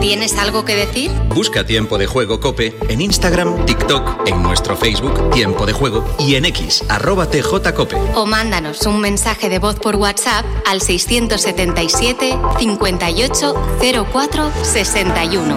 ¿Tienes algo que decir? Busca Tiempo de Juego COPE en Instagram, TikTok, en nuestro Facebook Tiempo de Juego y en X, @TJCope. O mándanos un mensaje de voz por WhatsApp al 677 58 04 61.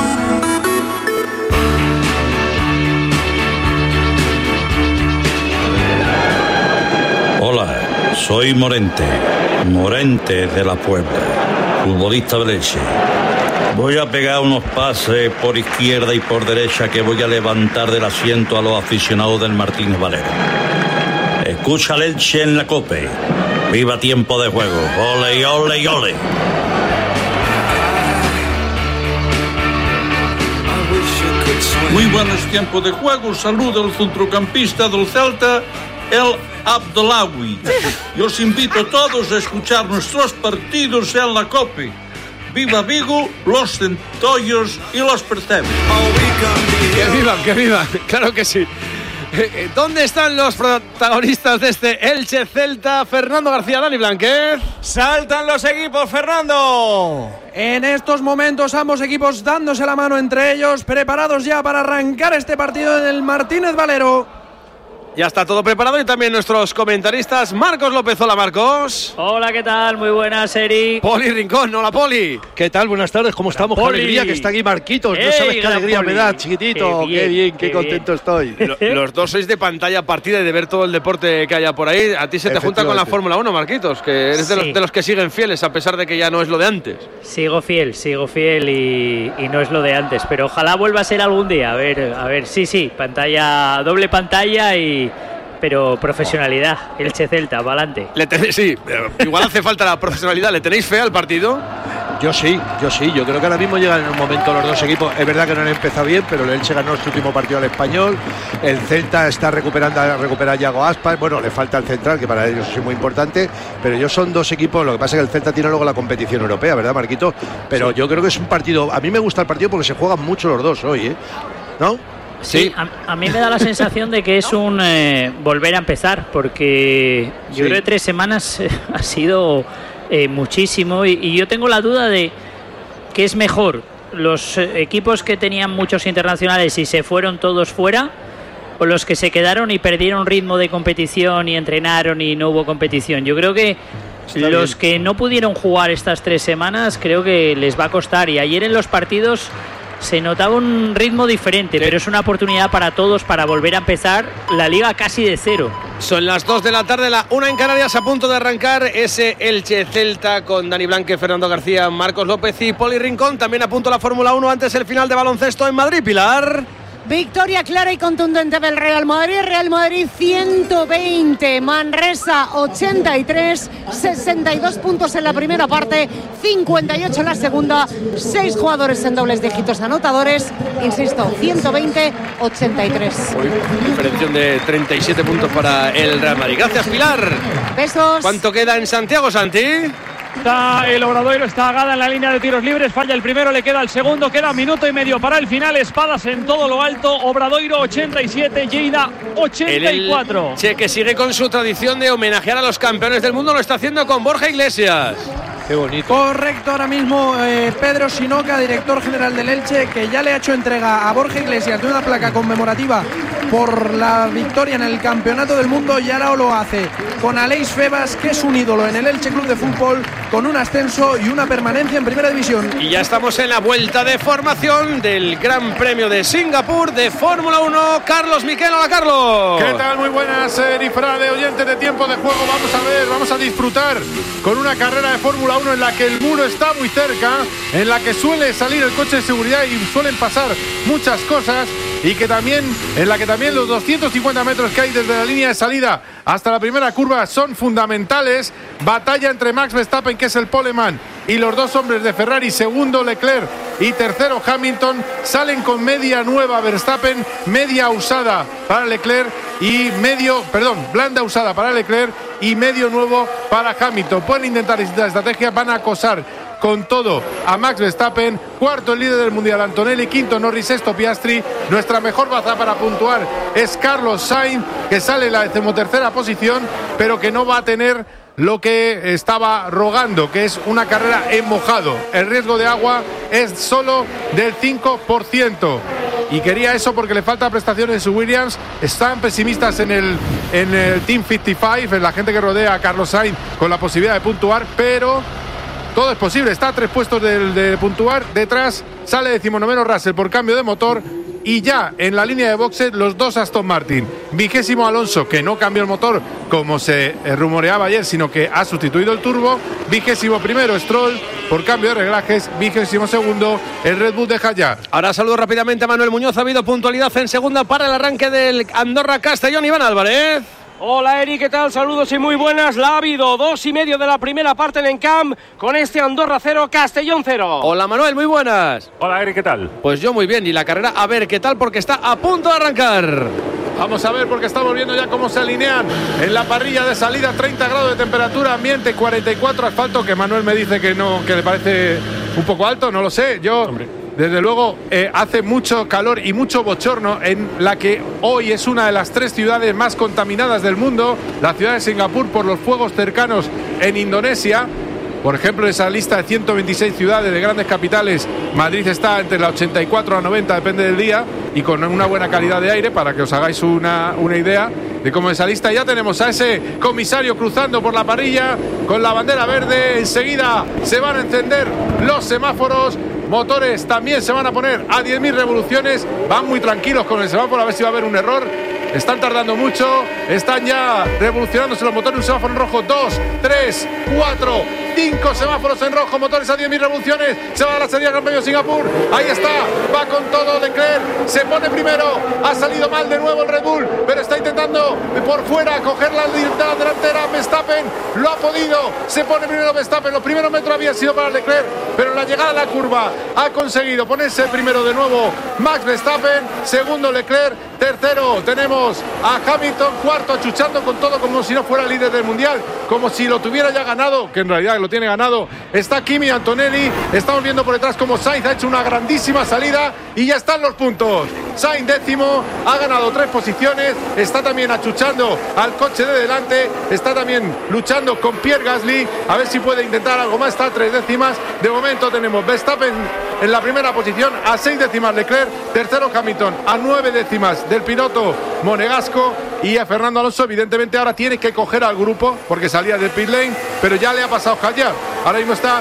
Hola, soy Morente de la Puebla, futbolista de Leche. Voy a pegar unos pases por izquierda y por derecha que voy a levantar del asiento a los aficionados del Martínez Valero. Escucha Leche en la COPE. ¡Viva Tiempo de Juego! ¡Ole, ole, ole! Muy buenos Tiempos de Juego. Saluda el centrocampista del Celta, El Abdelawi. Y os invito a todos a escuchar nuestros partidos en la COPE. ¡Viva Vigo, los centollos y los percebes! ¡Que vivan! ¡Claro que sí! ¿Dónde están los protagonistas de este Elche Celta? Fernando García, Dani Blanquez. ¡Saltan los equipos, Fernando! En estos momentos ambos equipos dándose la mano entre ellos, preparados ya para arrancar este partido en el Martínez Valero. Ya está todo preparado y también nuestros comentaristas. Marcos López, hola Marcos. Hola, ¿qué tal? Muy buenas, Eri. Poli Rincón, hola Poli. ¿Qué tal? Buenas tardes, ¿cómo estamos? Qué alegría que está aquí Marquitos. No sabes qué alegría me da, chiquitito. Qué bien, qué contento estoy. Los dos sois de pantalla partida y de ver todo el deporte que haya por ahí. A ti se te junta con la Fórmula 1, Marquitos, que eres de los que siguen fieles a pesar de que ya no es lo de antes. Sigo fiel y no es lo de antes, pero ojalá vuelva a ser algún día. A ver, sí, pantalla, doble pantalla pero profesionalidad. Elche Celta, para adelante. Sí, igual hace falta la profesionalidad. ¿Le tenéis fe al partido? Yo sí. Yo creo que ahora mismo llegan en un momento los dos equipos. Es verdad que no han empezado bien, pero el Elche ganó su último partido al Español. El Celta está recuperando a Yago Aspas. Bueno, le falta el central, que para ellos es muy importante. Pero ellos son dos equipos. Lo que pasa es que el Celta tiene luego la competición europea, ¿verdad, Marquito? Pero sí, yo creo que es un partido. A mí me gusta el partido porque se juegan mucho los dos hoy, ¿no? Sí, a mí me da la sensación de que es un volver a empezar, porque yo creo que 3 semanas ha sido muchísimo y yo tengo la duda de qué es mejor, los equipos que tenían muchos internacionales y se fueron todos fuera, o los que se quedaron y perdieron ritmo de competición y entrenaron y no hubo competición. Yo creo que los que no pudieron jugar estas 3 semanas creo que les va a costar, y ayer en los partidos se notaba un ritmo diferente, pero es una oportunidad para todos para volver a empezar la liga casi de cero. Son las 2 de la tarde, la 1 en Canarias, a punto de arrancar ese Elche Celta con Dani Blanque, Fernando García, Marcos López y Poli Rincón. También a punto la Fórmula 1 antes el final de baloncesto en Madrid, Pilar. Victoria clara y contundente del Real Madrid 120, Manresa 83, 62 puntos en la primera parte, 58 en la segunda, 6 jugadores en dobles dígitos anotadores, insisto, 120-83. Diferencia de 37 puntos para el Real Madrid. Gracias, Pilar. Besos. ¿Cuánto queda en Santiago, Santi? El Obradoiro está agada en la línea de tiros libres, falla el primero, le queda el segundo, queda minuto y medio para el final. Espadas en todo lo alto, Obradoiro 87, Lleida 84. El Che, que sigue con su tradición de homenajear a los campeones del mundo, lo está haciendo con Borja Iglesias. Qué bonito. Correcto, ahora mismo Pedro Sinoca, director general del Elche, que ya le ha hecho entrega a Borja Iglesias de una placa conmemorativa por la victoria en el Campeonato del Mundo, y ahora lo hace con Aleix Febas, que es un ídolo en el Elche Club de Fútbol, con un ascenso y una permanencia en Primera División. Y ya estamos en la vuelta de formación del Gran Premio de Singapur de Fórmula 1. Carlos Miquel, hola Carlos. ¿Qué tal? Muy buenas, de oyentes de Tiempo de Juego. Vamos a disfrutar con una carrera de Fórmula 1 en la que el muro está muy cerca, en la que suele salir el coche de seguridad y suelen pasar muchas cosas, y que también en la que también los 250 metros que hay desde la línea de salida hasta la primera curva son fundamentales. Batalla entre Max Verstappen, que es el poleman, y los dos hombres de Ferrari, segundo Leclerc y tercero Hamilton. Salen con media nueva Verstappen, media usada para Leclerc y blanda usada para Leclerc y medio nuevo para Hamilton. Pueden intentar esta estrategia, van a acosar con todo a Max Verstappen. Cuarto el líder del mundial Antonelli, quinto Norris, sexto Piastri. Nuestra mejor baza para puntuar es Carlos Sainz, que sale en la 13ª posición, pero que no va a tener lo que estaba rogando, que es una carrera en mojado. El riesgo de agua es solo del 5%. Y quería eso porque le falta prestaciones en su Williams. Están pesimistas en el Team 55, en la gente que rodea a Carlos Sainz, con la posibilidad de puntuar, pero todo es posible. Está a 3 puestos de puntuar. Detrás sale 19º Russell por cambio de motor. Y ya en la línea de boxes los 2 Aston Martin. 20º Alonso, que no cambió el motor como se rumoreaba ayer, sino que ha sustituido el turbo. 21º Stroll por cambio de reglajes. 22º el Red Bull de Hadjar. Ahora saludo rápidamente a Manuel Muñoz. Ha habido puntualidad en segunda para el arranque del Andorra-Castellón. Iván Álvarez. Hola Eri, ¿qué tal? Saludos y muy buenas. La ha habido 2:30 de la primera parte en Encamp con este Andorra 0, Castellón 0. Hola Manuel, muy buenas. Hola Eri, ¿qué tal? Pues yo muy bien, y la carrera a ver qué tal, porque está a punto de arrancar. Vamos a ver, porque estamos viendo ya cómo se alinean en la parrilla de salida. 30 grados de temperatura, ambiente 44, asfalto, que Manuel me dice que no, que le parece un poco alto, no lo sé. Desde luego hace mucho calor y mucho bochorno en la que hoy es una de las 3 ciudades más contaminadas del mundo, la ciudad de Singapur, por los fuegos cercanos en Indonesia. Por ejemplo, en esa lista de 126 ciudades de grandes capitales, Madrid está entre la 84 a 90, depende del día, y con una buena calidad de aire, para que os hagáis una idea de cómo es esa lista. Ya tenemos a ese comisario cruzando por la parrilla con la bandera verde. Enseguida se van a encender los semáforos. Motores también se van a poner a 10.000 revoluciones. Van muy tranquilos con el semáforo, a ver si va a haber un error. Están tardando mucho. Están ya revolucionándose los motores. Un semáforo en rojo. 2, 3, 4, 5 semáforos en rojo. Motores a 10.000 revoluciones. Se va a la salida del Gran Premio de Singapur. Ahí está. Va con todo Leclerc. Se pone primero. Ha salido mal de nuevo el Red Bull, pero está intentando por fuera coger la delantera. Verstappen lo ha podido. Se pone primero Verstappen. Los primeros metros habían sido para Leclerc, pero en la llegada a la curva ha conseguido ponerse primero de nuevo Max Verstappen. Segundo Leclerc. Tercero tenemos a Hamilton. Cuarto achuchando con todo, como si no fuera líder del mundial, como si lo tuviera ya ganado, que en realidad lo tiene ganado. Está Kimi Antonelli. Estamos viendo por detrás como Sainz ha hecho una grandísima salida y ya están los puntos. Sainz 10º, ha ganado 3 posiciones. Está también achuchando al coche de delante. Está también luchando con Pierre Gasly, a ver si puede intentar algo más. Está a 3 décimas. De momento tenemos Verstappen en la primera posición, a 6 décimas Leclerc. Tercero Hamilton, a 9 décimas del piloto monegasco. Y a Fernando Alonso, evidentemente, ahora tiene que coger al grupo, porque salía del pit lane, pero ya le ha pasado Hadjar. Ahora mismo está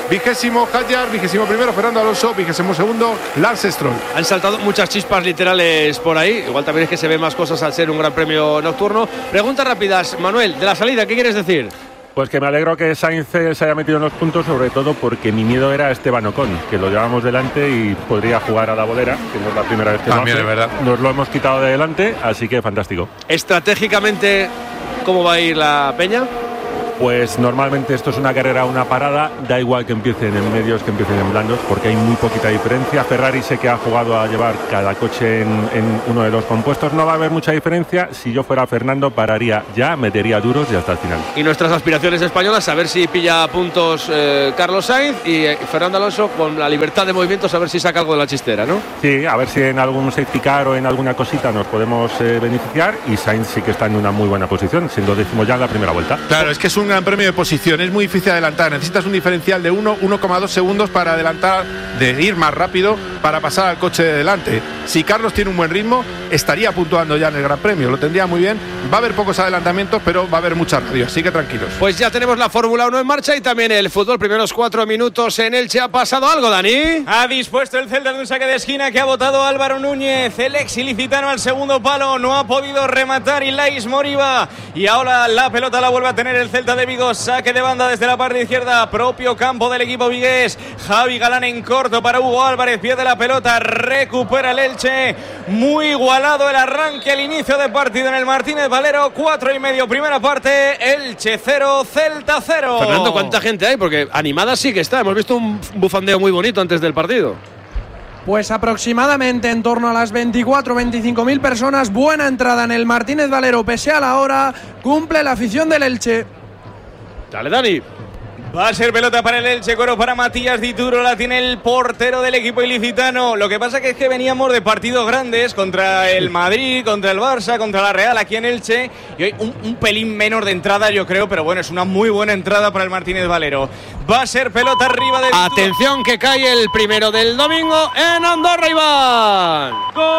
20º Hadjar, 21º Fernando Alonso, 22º Lance Stroll. Han saltado muchas chispas literales por ahí. Igual también es que se ven más cosas al ser un gran premio nocturno. Preguntas rápidas, Manuel, de la salida, ¿qué quieres decir? Pues que me alegro que Sainz se haya metido en los puntos, sobre todo porque mi miedo era Esteban Ocon, que lo llevamos delante y podría jugar a la bolera, que no es la primera vez que también lo hace. Es verdad. Nos lo hemos quitado de delante, así que fantástico. Estratégicamente, ¿cómo va a ir la peña? Pues normalmente esto es una carrera a una parada, da igual que empiecen en medios que empiecen en blandos, porque hay muy poquita diferencia. Ferrari sé que ha jugado a llevar cada coche en uno de los compuestos, no va a haber mucha diferencia. Si yo fuera Fernando, pararía ya, metería duros y hasta el final. Y nuestras aspiraciones españolas, a ver si pilla puntos Carlos Sainz, y Fernando Alonso con la libertad de movimientos, a ver si saca algo de la chistera, ¿no? Sí, a ver si en algún safety car o en alguna cosita nos podemos beneficiar, y Sainz sí que está en una muy buena posición, siendo 10º ya en la primera vuelta. Claro, es que es un gran premio de posición, es muy difícil adelantar, necesitas un diferencial de 1,2 segundos para adelantar, de ir más rápido para pasar al coche de delante. Si Carlos tiene un buen ritmo, estaría puntuando ya en el Gran Premio, lo tendría muy bien. Va a haber pocos adelantamientos, pero va a haber mucha radio, así que tranquilos. Pues ya tenemos la Fórmula 1 en marcha y también el fútbol. Primeros 4 minutos en Elche. ¿Ha pasado algo, Dani? Ha dispuesto el Celta de un saque de esquina que ha botado Álvaro Núñez. El ex ilicitano al segundo palo, no ha podido rematar Ilais Moriba, y ahora la pelota la vuelve a tener el Celta de Vigo. Saque de banda desde la parte izquierda, propio campo del equipo vigués. Javi Galán en corto para Hugo Álvarez, pierde la pelota, recupera el Elche. Muy igualado el arranque, el inicio de partido en el Martínez Valero. 4:30 primera parte, Elche 0, Celta 0. Fernando, ¿cuánta gente hay? Porque animada sí que está. Hemos visto un bufandeo muy bonito antes del partido. Pues aproximadamente en torno a las 24-25.000 personas. Buena entrada en el Martínez Valero, pese a la hora. Cumple la afición del Elche. Dale, Dani. Va a ser pelota para el Elche, cuero para Matías Dituro, la tiene el portero del equipo ilicitano. Lo que pasa que es que veníamos de partidos grandes contra el Madrid, contra el Barça, contra la Real aquí en Elche, y hoy un pelín menos de entrada yo creo, pero bueno, es una muy buena entrada para el Martínez Valero. Va a ser pelota arriba del... Atención que cae el primero del domingo en Andorra, Iván.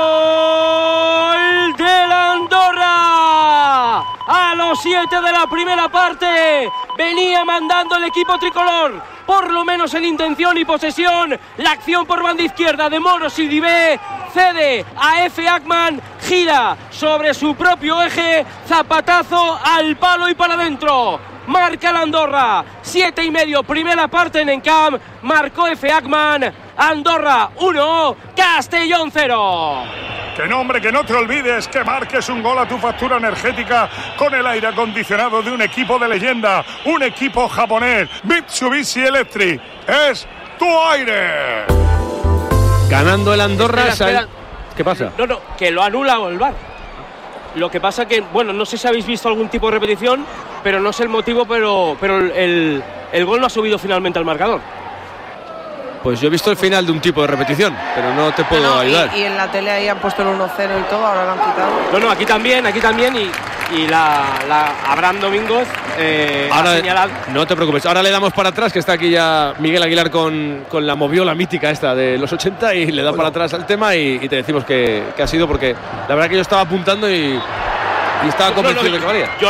¡Gol del Andorra! A los 7 de la primera parte venía mandando el equipo tricolor, por lo menos en intención y posesión. La acción por banda izquierda de Moro Sidibé, cede a Efe Akman, gira sobre su propio eje, zapatazo al palo y para adentro. Marca el Andorra, 7:30, primera parte en Encamp, marcó Efe Akman. Andorra 1, Castellón 0. Que no, hombre, que no te olvides que marques un gol a tu factura energética con el aire acondicionado de un equipo de leyenda, un equipo japonés, Mitsubishi Electric. Es tu aire. Ganando el Andorra. Espera. ¿Qué pasa? No, que lo anula el VAR. Lo que pasa que, bueno, no sé si habéis visto algún tipo de repetición, pero no sé el motivo, pero el gol no ha subido finalmente al marcador. Pues yo he visto el final de un tipo de repetición, pero no te puedo ayudar. Y en la tele ahí han puesto el 1-0 y todo, ahora lo han quitado. No, aquí también y la Abraham Domínguez ahora, ha señalado. No te preocupes, ahora le damos para atrás, que está aquí ya Miguel Aguilar con la moviola mítica esta de los 80 y le da para atrás al tema y te decimos que ha sido, porque la verdad que yo estaba apuntando y estaba convencido de que valía. Yo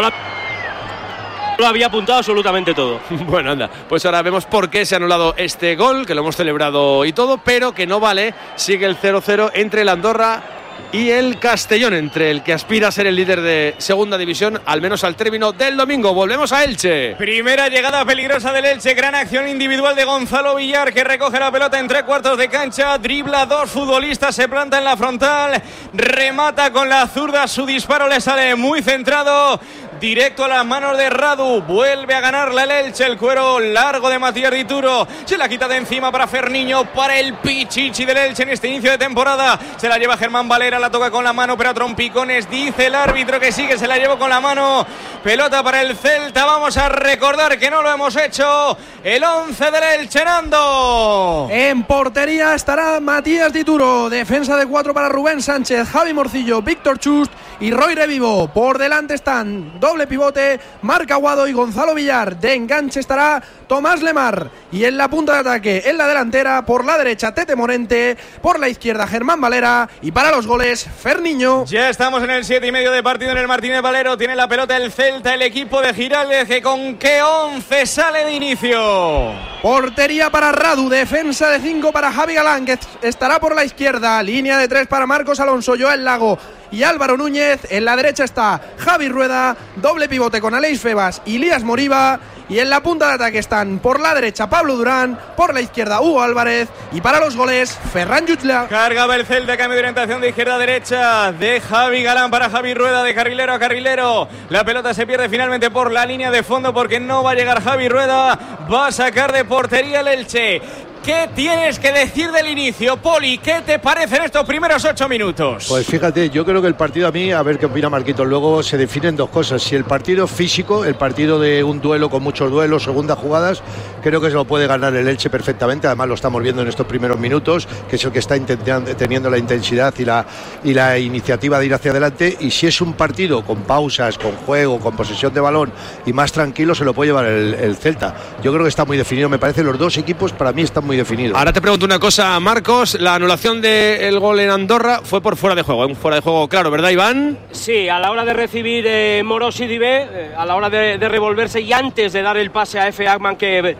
lo había apuntado absolutamente todo. Bueno, anda, pues ahora vemos por qué se ha anulado este gol, que lo hemos celebrado y todo, pero que no vale. Sigue el 0-0 entre el Andorra y el Castellón, entre el que aspira a ser el líder de segunda división, al menos al término del domingo. Volvemos a Elche. Primera llegada peligrosa del Elche, gran acción individual de Gonzalo Villar, que recoge la pelota en 3/4 de cancha, dribla dos futbolistas, se planta en la frontal, remata con la zurda, su disparo le sale muy centrado, directo a las manos de Radu. Vuelve a ganarla el Elche, el cuero largo de Matías Dituro, se la quita de encima para Ferniño, para el Pichichi del Elche en este inicio de temporada. Se la lleva Germán Valera, la toca con la mano, pero a trompicones, dice el árbitro que sí, que se la llevó con la mano. Pelota para el Celta, vamos a recordar que no lo hemos hecho. El 11 del Elche, Nando. En portería estará Matías Dituro, defensa de 4 para Rubén Sánchez, Javi Morcillo, Víctor Chust y Roy Revivo. Por delante están doble pivote, Marc Aguado y Gonzalo Villar. De enganche estará Tomás Lemar. Y en la punta de ataque, en la delantera, por la derecha Tete Morente, por la izquierda Germán Valera y para los goles Ferniño. Ya estamos en el 7:30 de partido en el Martínez Valero. Tiene la pelota el Celta, el equipo de Giraldez, que con qué 11 sale de inicio. Portería para Radu, defensa de 5 para Javi Galán, que estará por la izquierda, línea de 3 para Marcos Alonso, Joel Lago y Álvaro Núñez. En la derecha está Javi Rueda, doble pivote con Aleix Febas y Lías Moriba. Y en la punta de ataque están por la derecha Pablo Durán, por la izquierda Hugo Álvarez y para los goles Ferran Jutla. Cargaba el Celta, cambio de orientación de izquierda a derecha de Javi Galán para Javi Rueda, de carrilero a carrilero. La pelota se pierde finalmente por la línea de fondo porque no va a llegar Javi Rueda. Va a sacar de portería el Elche. ¿Qué tienes que decir del inicio, Poli? ¿Qué te parecen estos primeros 8 minutos? Pues fíjate, yo creo que el partido, a mí, a ver qué opina Marquitos, luego se definen dos cosas. Si el partido físico, el partido de un duelo con muchos duelos, segundas jugadas, creo que se lo puede ganar el Elche perfectamente. Además lo estamos viendo en estos primeros minutos, que es el que está teniendo la intensidad y la iniciativa de ir hacia adelante. Y si es un partido con pausas, con juego, con posesión de balón y más tranquilo, se lo puede llevar el Celta. Yo creo que está muy definido, me parece. Los dos equipos para mí están muy definido. Ahora te pregunto una cosa, Marcos. La anulación del gol en Andorra fue por fuera de juego, un fuera de juego claro, ¿verdad, Iván? Sí, a la hora de recibir Moro Sidibé, a la hora de revolverse y antes de dar el pase a Efe Akman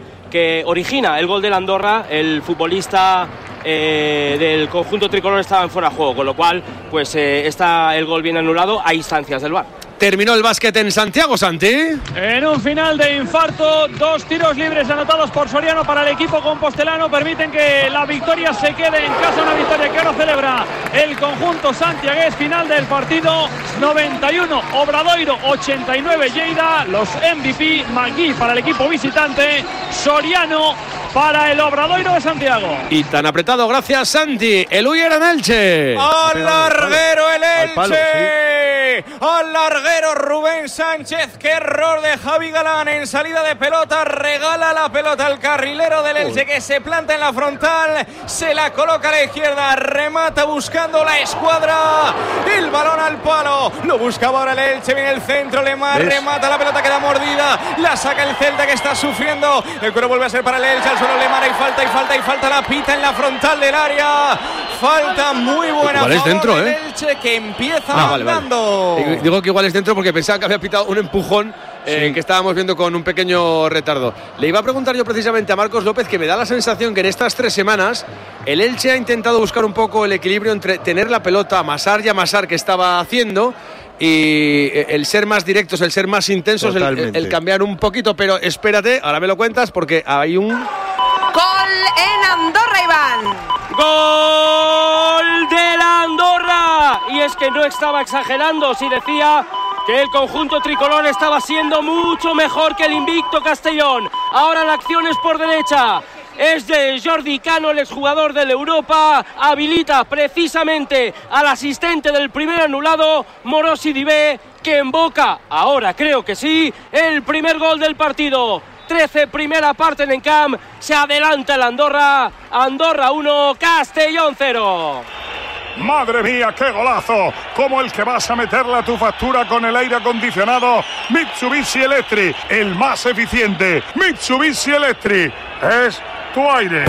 que origina el gol del Andorra, el futbolista del conjunto tricolor estaba en fuera de juego, con lo cual pues está el gol bien anulado a instancias del VAR. Terminó el básquet en Santiago, Santi. En un final de infarto, 2 tiros libres anotados por Soriano para el equipo compostelano permiten que la victoria se quede en casa, una victoria que ahora celebra el conjunto santiagués. Final del partido, 91 Obradoiro, 89 Lleida. Los MVP, Magui para el equipo visitante, Soriano para el Obradoiro de Santiago. Y tan apretado, gracias Santi. El Uller en Elche. Al larguero el Elche. Palo, sí. Al larguero Rubén Sánchez. Qué error de Javi Galán en salida de pelota. Regala la pelota al carrilero del Elche, que se planta en la frontal. Se la coloca a la izquierda. Remata buscando la escuadra. El balón al palo. Lo buscaba ahora el Elche. Viene el centro. Lemar remata. La pelota queda mordida. La saca el Celta, que está sufriendo. El cuero vuelve a ser para el Elche. Al suelo Lemar. Hay falta. La pita en la frontal del área. Falta muy buena. Igual es dentro, del Elche, que empieza andando. Vale. Digo que igual es dentro porque pensaba que había pitado un empujón que estábamos viendo con un pequeño retardo. Le iba a preguntar yo precisamente a Marcos López, que me da la sensación que en estas 3 semanas el Elche ha intentado buscar un poco el equilibrio entre tener la pelota, amasar y amasar, que estaba haciendo, y el ser más directos, el ser más intensos, el cambiar un poquito. Pero espérate, ahora me lo cuentas porque hay un... Gol en Andorra, Iván. Gol de la Andorra. Y es que no estaba exagerando si decía que el conjunto tricolor estaba siendo mucho mejor que el invicto Castellón. Ahora la acción es por derecha. Es de Jordi Cano, el exjugador del Europa. Habilita precisamente al asistente del primer anulado, Morosi Dibé, que emboca, ahora creo que sí, el primer gol del partido. 13, primera parte en Encamp. Se adelanta el Andorra. Andorra 1, Castellón 0. Madre mía, qué golazo, como el que vas a meterle a tu factura con el aire acondicionado Mitsubishi Electric, el más eficiente. Mitsubishi Electric es tu aire.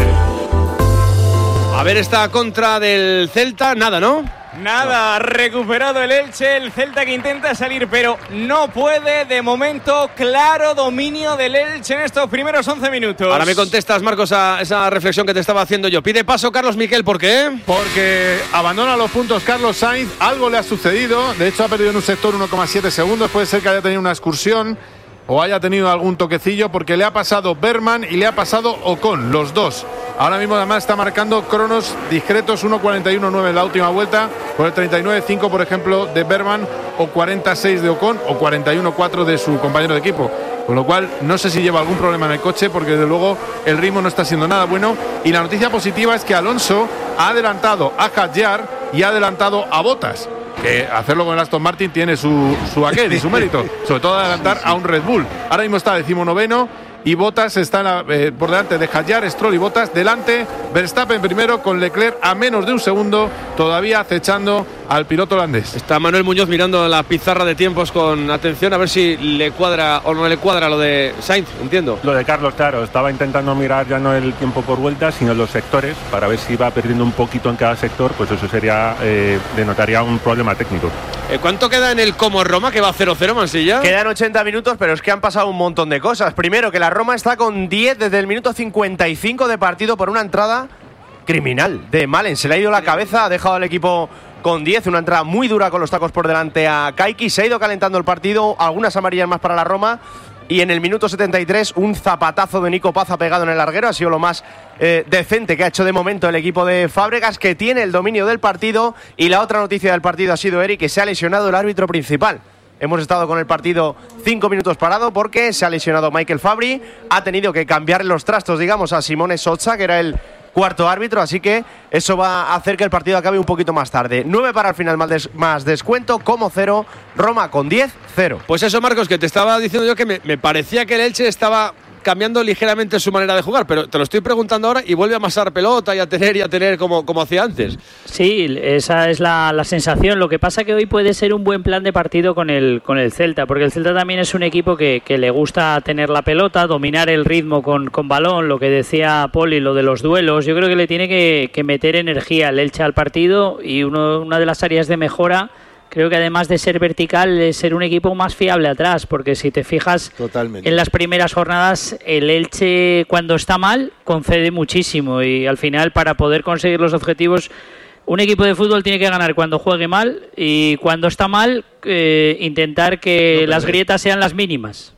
A ver esta contra del Celta, nada, ¿no? Nada, recuperado el Elche, el Celta que intenta salir pero no puede. De momento, claro dominio del Elche en estos primeros 11 minutos. Ahora me contestas, Marcos, a esa reflexión que te estaba haciendo yo. Pide paso Carlos Miquel, ¿por qué? Porque abandona los puntos Carlos Sainz, algo le ha sucedido, de hecho ha perdido en un sector 1,7 segundos, puede ser que haya tenido una excursión o haya tenido algún toquecillo, porque le ha pasado Berman y le ha pasado Ocon, los dos. Ahora mismo además está marcando cronos discretos, 1.41.9 en la última vuelta, por el 39.5 por ejemplo de Berman, o 46 de Ocon, o 41.4 de su compañero de equipo. Con lo cual no sé si lleva algún problema en el coche, porque desde luego el ritmo no está siendo nada bueno. Y la noticia positiva es que Alonso ha adelantado a Hadjar y ha adelantado a Bottas, que hacerlo con el Aston Martin tiene su aquel y su mérito, sobre todo adelantar a un Red Bull. Ahora mismo está 19º y Bottas está por delante de Hadjar, Stroll y Bottas. Delante Verstappen primero, con Leclerc a menos de un segundo, todavía acechando al piloto holandés. Está Manuel Muñoz mirando la pizarra de tiempos con atención, a ver si le cuadra o no le cuadra lo de Sainz, entiendo. Lo de Carlos, claro, estaba intentando mirar ya no el tiempo por vuelta, sino los sectores, para ver si va perdiendo un poquito en cada sector, pues eso sería, denotaría un problema técnico. ¿Cuánto queda en el Como Roma, que va 0-0, Mansilla? Quedan 80 minutos, pero es que han pasado un montón de cosas. Primero, que la Roma está con 10 desde el minuto 55 de partido por una entrada criminal de Malen. Se le ha ido la cabeza, ha dejado al equipo con 10, una entrada muy dura con los tacos por delante a Kaiki. Se ha ido calentando el partido, algunas amarillas más para la Roma. Y en el minuto 73, un zapatazo de Nico Paz ha pegado en el larguero. Ha sido lo más decente que ha hecho de momento el equipo de Fábregas, que tiene el dominio del partido. Y la otra noticia del partido ha sido, Eric, que se ha lesionado el árbitro principal. Hemos estado con el partido 5 minutos parado porque se ha lesionado Michael Fabri. Ha tenido que cambiar los trastos, digamos, a Simone Sozza, que era el cuarto árbitro, así que eso va a hacer que el partido acabe un poquito más tarde. 9 para el final, más descuento, como 0, Roma con 10, 0. Pues eso, Marcos, que te estaba diciendo yo que me parecía que el Elche estaba cambiando ligeramente su manera de jugar, pero te lo estoy preguntando ahora y vuelve a amasar pelota y a tener como hacía antes. Sí, esa es la sensación. Lo que pasa que hoy puede ser un buen plan de partido con el Celta, porque el Celta también es un equipo que le gusta tener la pelota, dominar el ritmo con balón, lo que decía Poli, lo de los duelos. Yo creo que le tiene que meter energía el Elche al partido, y una de las áreas de mejora, creo que además de ser vertical, es ser un equipo más fiable atrás, porque si te fijas en las primeras jornadas, el Elche cuando está mal concede muchísimo, y al final, para poder conseguir los objetivos, un equipo de fútbol tiene que ganar cuando juegue mal, y cuando está mal intentar que las grietas sean las mínimas.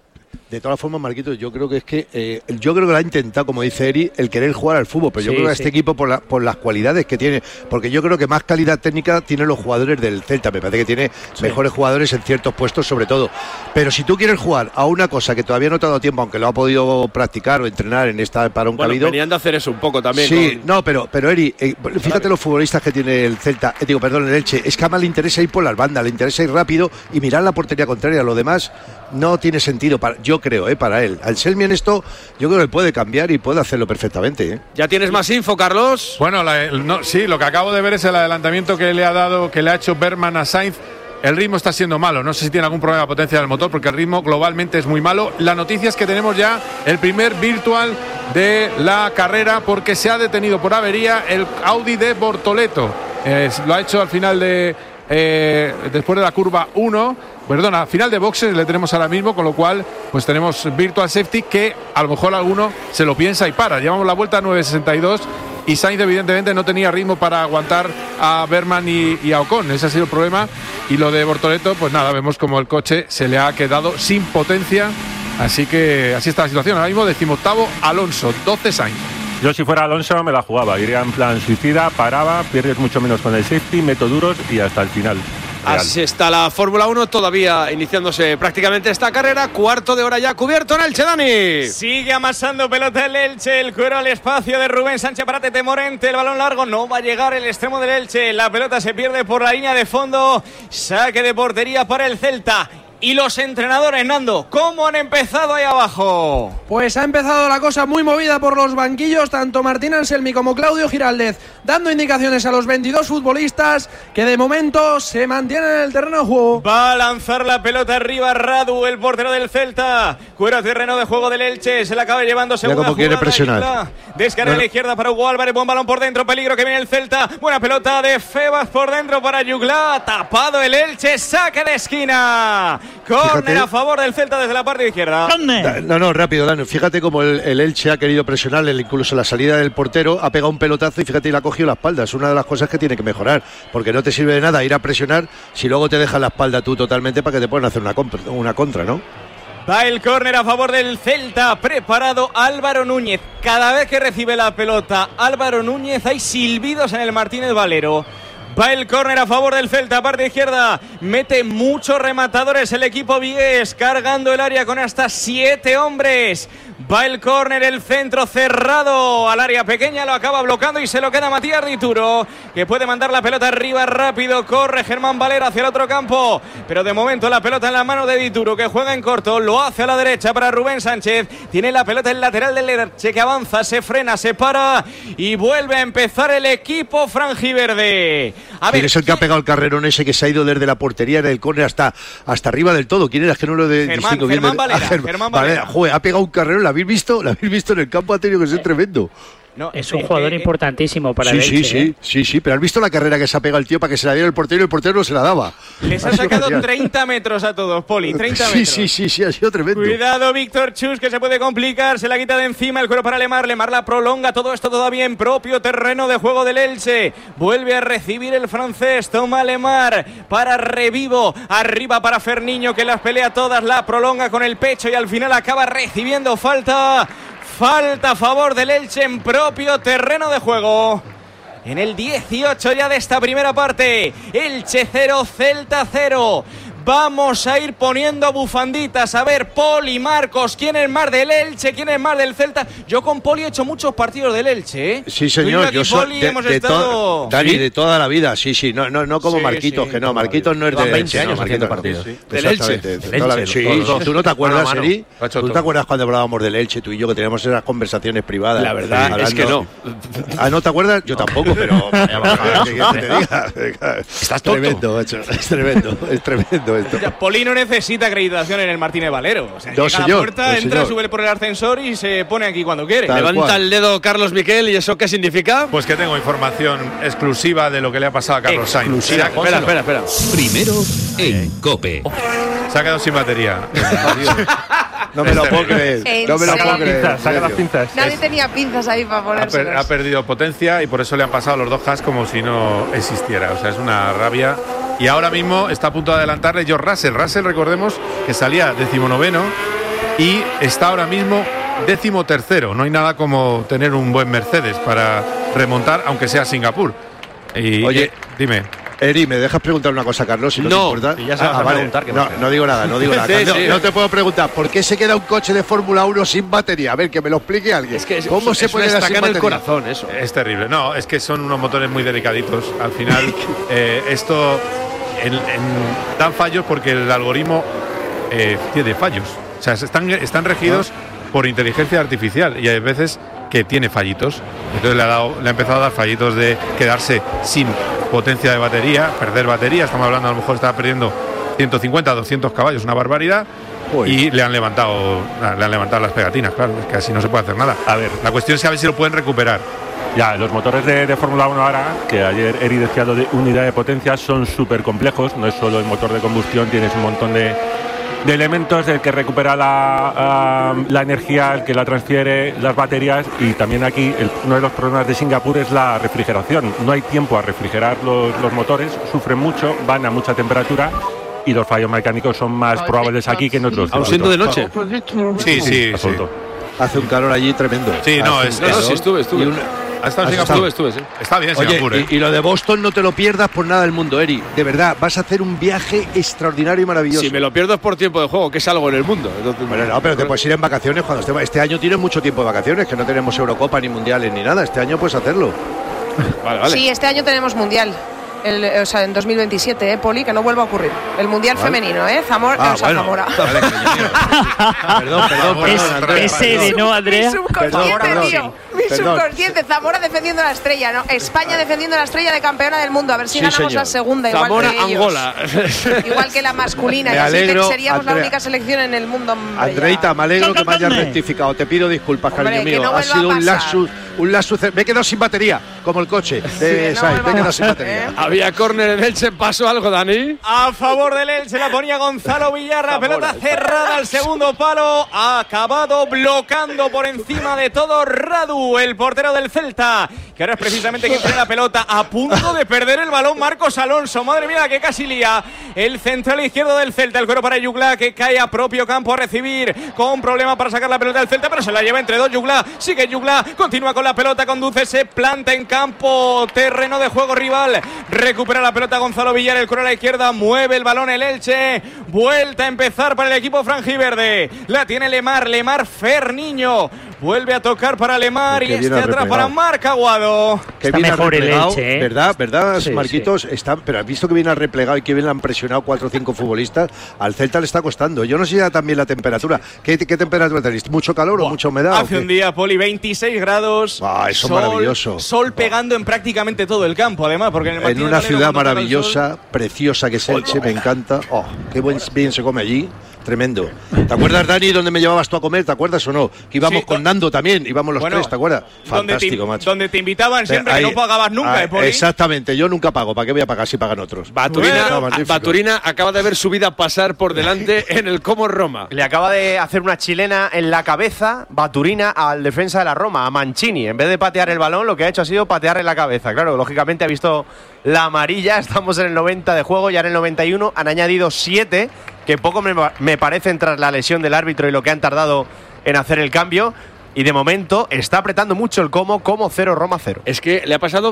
De todas formas, Marquitos, yo creo que lo ha intentado, como dice Eri, el querer jugar al fútbol, pero yo creo que este equipo por las cualidades que tiene, porque yo creo que más calidad técnica tienen los jugadores del Celta, me parece que tiene mejores jugadores en ciertos puestos sobre todo, pero si tú quieres jugar a una cosa que todavía no te ha dado tiempo, aunque lo ha podido practicar o entrenar en esta parón que ha habido. Venían de hacer eso un poco también. Sí, no, pero Eri, fíjate los futbolistas que tiene el Celta, el Elche, es que a más le interesa ir por las bandas, le interesa ir rápido y mirar la portería contraria, lo demás no tiene sentido, yo creo, para él. Al Selmi en esto, yo creo que puede cambiar y puede hacerlo perfectamente. ¿Ya tienes más info, Carlos? Bueno, sí, lo que acabo de ver es el adelantamiento que le ha hecho Bergman a Sainz. El ritmo está siendo malo, no sé si tiene algún problema de potencia del motor, porque el ritmo globalmente es muy malo. La noticia es que tenemos ya el primer virtual de la carrera, porque se ha detenido por avería el Audi de Bortoleto. Lo ha hecho al final después de la curva 1. Perdona, final de boxes le tenemos ahora mismo, con lo cual pues tenemos virtual safety, que a lo mejor alguno se lo piensa y para. Llevamos la vuelta a 9.62 y Sainz evidentemente no tenía ritmo para aguantar a Bergman y a Ocon. Ese ha sido el problema. Y lo de Bortoleto, pues nada, vemos como el coche se le ha quedado sin potencia. Así que así está la situación. Ahora mismo 18º Alonso, 12 Sainz. Yo si fuera Alonso me la jugaba, iría en plan suicida, paraba, pierdes mucho menos con el safety, meto duros y hasta el final. Real. Así está la Fórmula 1, todavía iniciándose prácticamente esta carrera. Cuarto de hora ya cubierto en Elche, Dani. Sigue amasando pelota el Elche, el cuero al espacio de Rubén Sánchez para Tete Morente. El balón largo no va a llegar el extremo del Elche. La pelota se pierde por la línea de fondo. Saque de portería para el Celta. Y los entrenadores, Nando, ¿cómo han empezado ahí abajo? Pues ha empezado la cosa muy movida por los banquillos, tanto Martín Anselmi como Claudio Giraldez, dando indicaciones a los 22 futbolistas que de momento se mantienen en el terreno de juego. Va a lanzar la pelota arriba Radu, el portero del Celta. Cuero terreno de juego del Elche, se la acaba llevando segunda jugada. Quiere presionar. Descarga a la izquierda para Hugo Álvarez, buen balón por dentro, peligro que viene el Celta. Buena pelota de Febas por dentro para Yugla, tapado el Elche, saque de esquina. Córner a favor del Celta desde la parte izquierda. No, rápido, Dani. Fíjate cómo el Elche ha querido presionarle, incluso la salida del portero, ha pegado un pelotazo y fíjate, y le ha cogido la espalda. Es una de las cosas que tiene que mejorar, porque no te sirve de nada ir a presionar si luego te dejas la espalda tú totalmente para que te puedan hacer una contra, ¿no? Va el córner a favor del Celta, preparado Álvaro Núñez. Cada vez que recibe la pelota Álvaro Núñez hay silbidos en el Martínez Valero. Va el córner a favor del Celta, parte izquierda. Mete muchos rematadores el equipo vigués, cargando el área con hasta 7 hombres. Va el córner, el centro cerrado al área pequeña, lo acaba bloqueando y se lo queda Matías Dituro, que puede mandar la pelota arriba rápido. Corre Germán Valera hacia el otro campo, pero de momento la pelota en la mano de Dituro, que juega en corto, lo hace a la derecha para Rubén Sánchez. Tiene la pelota en lateral del Elche, que avanza, se frena, se para y vuelve a empezar el equipo franjiverde. A ver, ¿quién es el que ha pegado el carrerón ese que se ha ido desde la portería del córner hasta arriba del todo? ¿Quién era? Es que no lo distingo bien. Germán Valera. Joder, ha pegado un carrerón, ¿la habéis visto? ¿La habéis visto en el campo? Ha tenido que ser tremendo. No, es un jugador importantísimo para el Elche. Sí, pero ¿has visto la carrera que se ha pegado el tío para que se la diera el portero y el portero no se la daba? Les ha sacado 30 metros a todos, Poli, 30 metros. Sí, ha sido tremendo. Cuidado, Víctor Chus, que se puede complicar, se la quita de encima el cuero para Lemar la prolonga, todo esto todavía en propio terreno de juego del Elche. Vuelve a recibir el francés, toma Lemar para Revivo, arriba para Ferniño, que las pelea todas, la prolonga con el pecho y al final acaba recibiendo falta a favor del Elche en propio terreno de juego. En el 18 ya de esta primera parte, Elche 0, Celta 0. Vamos a ir poniendo bufanditas. A ver, Poli, Marcos, ¿quién es más del Elche? ¿Quién es más del Celta? Yo con Poli he hecho muchos partidos del Elche, ¿eh? Sí, señor. Yo soy Dani, ¿sí? De toda la vida, sí. No como Marquitos, que no. Marquitos no es de 20 años Marquitos partidos. Del Elche. Sí, ¿tú no te acuerdas, Eri? ¿Tú te acuerdas cuando hablábamos del Elche, tú y yo, que teníamos esas conversaciones privadas? La verdad es que no. ¿No te acuerdas? Yo tampoco, pero ¿qué te diga? Estás tremendo, macho. Es tremendo. Poli no necesita acreditación en el Martínez Valero. O sea, llega a la puerta, entra, sube por el ascensor y se pone aquí cuando quiere. Levanta el dedo Carlos Miquel, ¿y eso qué significa? Pues que tengo información exclusiva de lo que le ha pasado a Carlos Sainz. Espera. Primero en COPE. Se ha quedado sin batería. No me lo puedo creer. Saca las pinzas. Nadie tenía pinzas ahí para ponerse. Ha perdido potencia y por eso le han pasado los dos Haas como si no existiera. O sea, es una rabia. Y ahora mismo está a punto de adelantarle George Russell. Russell, recordemos que salía 19º y está ahora mismo 13º. No hay nada como tener un buen Mercedes para remontar, aunque sea Singapur. Y, oye, dime. Eri, ¿me dejas preguntar una cosa, Carlos? Si no te importa. Ya se va a preguntar. No digo nada. No te puedo preguntar. ¿Por qué se queda un coche de Fórmula 1 sin batería? A ver, que me lo explique alguien. Es que ¿Cómo se puede quedar sin batería? el corazón, eso. Es terrible. No, es que son unos motores muy delicaditos. Al final, esto dan fallos porque el algoritmo tiene fallos. O sea, están regidos por inteligencia artificial y hay veces que tiene fallitos. Entonces le ha empezado a dar fallitos de quedarse sin potencia de batería, perder batería. Estamos hablando, a lo mejor está perdiendo 150, 200 caballos, una barbaridad. Y le han levantado las pegatinas, claro, es que así no se puede hacer nada. A ver, la cuestión es a ver si lo pueden recuperar. Ya, los motores de Fórmula 1 ahora, que ayer Eri decía lo de unidad de potencia, son súper complejos. No es solo el motor de combustión, tienes un montón de elementos, el que recupera la energía, el que la transfiere, las baterías. Y también aquí uno de los problemas de Singapur es la refrigeración. No hay tiempo a refrigerar los motores, sufren mucho, van a mucha temperatura y los fallos mecánicos son más probables aquí que en otros. ¿Aún siendo de noche? Sí. Hace un calor allí tremendo. Sí, sí, estuve. Estuve, sí. Está bien, oye, Singapur, y lo de Boston no te lo pierdas por nada del mundo, Eri. De verdad, vas a hacer un viaje extraordinario y maravilloso. Si me lo pierdo es por tiempo de juego, que es algo en el mundo. Entonces, bueno, no, pero te puedes ir en vacaciones cuando esté. Este año tienes mucho tiempo de vacaciones, que no tenemos Eurocopa ni Mundiales ni nada. Este año puedes hacerlo. Vale. Sí, este año tenemos Mundial. O sea, en 2027, Poli, que no vuelva a ocurrir. El Mundial femenino, Zamora. Zamora. Perdón, es sede, ¿no, Andrea? Mi subconsciente, tío. Mi subconsciente. Zamora defendiendo la estrella, ¿no? España defendiendo la estrella de campeona del mundo. A ver si ganamos la segunda, igual Zamora, que ellos. Angola. Igual que la masculina. Y así seríamos la única selección en el mundo. Andreita, me alegro que me hayas rectificado. Te pido disculpas, cariño mío. No ha sido un lapsus. Me he quedado sin batería, como el coche. Me he quedado sin batería. Había córner en Elche, ¿pasó algo, Dani? A favor del Elche la ponía Gonzalo Villarra, pelota cerrada al segundo palo, ha acabado bloqueando por encima de todo Radu, el portero del Celta, que ahora es precisamente quien tiene la pelota, a punto de perder el balón Marcos Alonso, madre mía, que casi lía el central izquierdo del Celta, el cuero para Yugla, que cae a propio campo a recibir, con problema para sacar la pelota del Celta, pero se la lleva entre dos Yugla, sigue Yugla, continúa con la pelota, conduce, se planta en campo, terreno de juego rival, recupera la pelota Gonzalo Villar, el cuero a la izquierda, mueve el balón el Elche, vuelta a empezar para el equipo franjiverde, la tiene Lemar Ferniño, vuelve a tocar para Lemar y atrás para Marc Aguado. Está mejor el Elche, ¿verdad, sí, Marquitos? Sí. Pero has visto que viene al replegado y que bien le han presionado 4 o 5 futbolistas. Al Celta le está costando. Yo no sé ya también la temperatura. ¿Qué temperatura tenéis? ¿Mucho calor o mucha humedad? Hace un día, Poli, 26 grados. Eso maravilloso. Sol pegando en prácticamente todo el campo, además, porque en una ciudad maravillosa, preciosa que es Elche, me encanta. Qué bien se come allí. Tremendo. ¿Te acuerdas, Dani, dónde me llevabas tú a comer? ¿Te acuerdas o no? Que íbamos con Nando también, íbamos los tres, ¿te acuerdas? Fantástico, macho. Donde te invitaban siempre, que no pagabas nunca, exactamente, yo nunca pago. ¿Para qué voy a pagar si pagan otros? Baturina acaba de ver su vida pasar por delante en el Como Roma. Le acaba de hacer una chilena en la cabeza, Baturina, al defensa de la Roma, a Mancini. En vez de patear el balón, lo que ha hecho ha sido patear en la cabeza. Claro, lógicamente ha visto la amarilla, estamos en el 90 de juego, ya en el 91 han añadido 7, que poco me parecen tras la lesión del árbitro y lo que han tardado en hacer el cambio. Y de momento está apretando mucho el Como 0, Roma 0. Es que le ha pasado...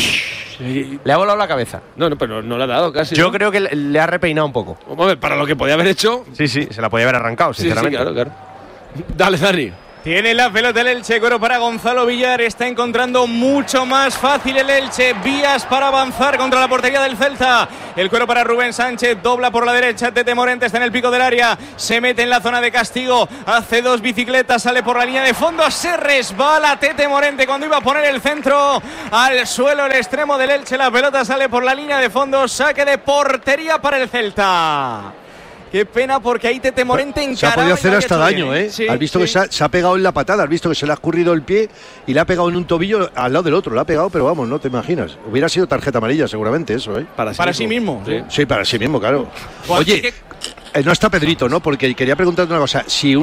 Le ha volado la cabeza. No, pero no le ha dado casi. Yo creo que le ha repeinado un poco. Hombre, para lo que podía haber hecho... Sí, se la podía haber arrancado, sinceramente. Sí, claro. Dale, Dani. Tiene la pelota el Elche, cuero para Gonzalo Villar, está encontrando mucho más fácil el Elche, vías para avanzar contra la portería del Celta, el cuero para Rubén Sánchez, dobla por la derecha, Tete Morente está en el pico del área, se mete en la zona de castigo, hace 2 bicicletas, sale por la línea de fondo, se resbala Tete Morente cuando iba a poner el centro al suelo, el extremo del Elche, la pelota sale por la línea de fondo, saque de portería para el Celta. Qué pena, porque ahí Tete Morente encaraba. Se ha podido hacer hasta daño, ¿eh? Sí, has visto que se ha pegado en la patada, has visto que se le ha escurrido el pie y le ha pegado en un tobillo al lado del otro. Le ha pegado, pero vamos, no te imaginas. Hubiera sido tarjeta amarilla, seguramente, eso, ¿eh? Para sí mismo. Sí, para sí mismo, claro. Oye, no está Pedrito, ¿no? Porque quería preguntarte una cosa. Si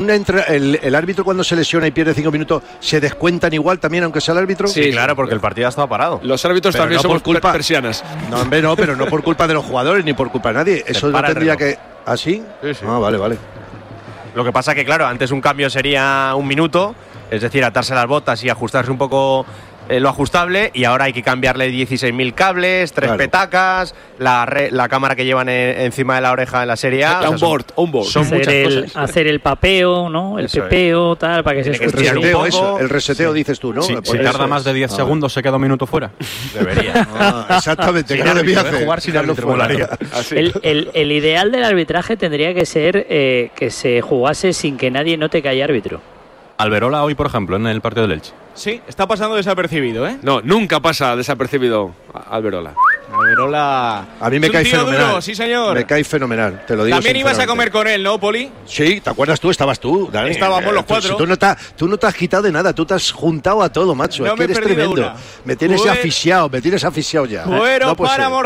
el árbitro cuando se lesiona y pierde 5 minutos, ¿se descuentan igual también, aunque sea el árbitro? Sí, claro, porque el partido ha estado parado. Los árbitros pero también no somos culpa persianas. No, hombre, no, pero no por culpa de los jugadores ni por culpa de nadie. Eso no tendría que... ¿Ah, sí? Sí. Ah, vale. Lo que pasa que, claro, antes un cambio sería 1 minuto, es decir, atarse las botas y ajustarse un poco lo ajustable, y ahora hay que cambiarle 16.000 cables, 3 petacas, la cámara que llevan encima de la oreja en la Serie A. Un board. Son muchas cosas. Hacer el papeo, ¿no? El pepeo, tal, para que se escuche el reseteo, un poco. el reseteo dices tú, ¿no? Sí, si tarda más de 10 segundos, se queda 1 minuto fuera. Debería. Exactamente, que no debía hacer. Jugar sin árbitro. El ideal del arbitraje tendría que ser que se jugase sin que nadie note que hay árbitro. Alberola hoy, por ejemplo, en el partido del Elche. Sí, está pasando desapercibido, ¿eh? No, nunca pasa desapercibido Alberola. Alberola. A mí me es un cae tío fenomenal. Duro, sí, señor. Me cae fenomenal, te lo digo. También ibas a comer con él, ¿no, Poli? Sí, ¿te acuerdas tú? Estabas tú, Dani. Estábamos los 4. Tú no te has quitado de nada, tú te has juntado a todo, macho. No, es que eres tremendo. Me tienes asfixiado ya. Cuero no para ser.